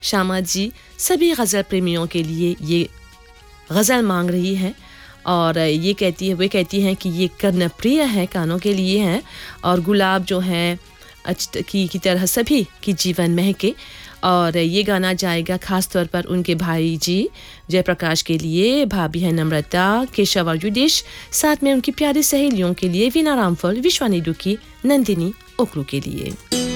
श्यामा जी सभी गज़ल प्रेमियों के लिए ये गज़ल मांग रही है और ये कहती हैं कि ये कर्णप्रिय है, कानों के लिए है और गुलाब जो है की तरह सभी की जीवन महके। और ये गाना जाएगा खास तौर पर उनके भाई जी जयप्रकाश के लिए, भाभी है नम्रता, केशव और युदेश, साथ में उनकी प्यारी सहेलियों के लिए वीना रामफल, विश्वानी दुखी, नंदिनी, ओकरू के लिए।